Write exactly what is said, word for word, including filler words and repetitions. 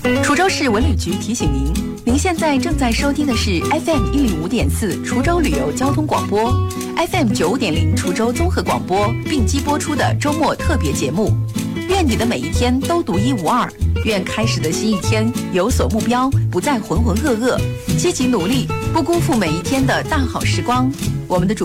滁州市文旅局提醒您，您现在正在收听的是 F M 一零五点四滁州旅游交通广播 ，F M 九五点零滁州综合广播并机播出的周末特别节目。愿你的每一天都独一无二，愿开始的新一天有所目标，不再浑浑噩噩，积极努力，不辜负每一天的大好时光。我们的主